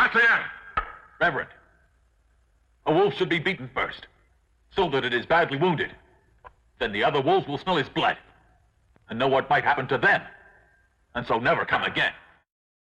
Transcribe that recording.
Maclear! Reverend, a wolf should be beaten first, so that it is badly wounded. Then the other wolves will smell his blood and know what might happen to them, and so never come again.